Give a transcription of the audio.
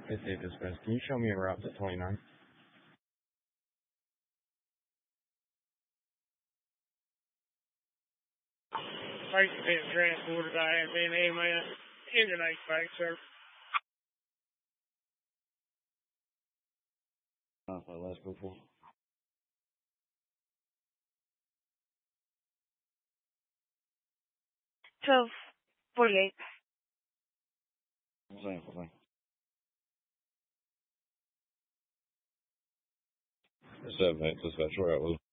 It's a dispatch. Can you show me a route to 29? Bike being transported by FNA, man. Engine HVAC, sir. Let's go for 12:48. Thank 7-8 dispatch, where at, Will?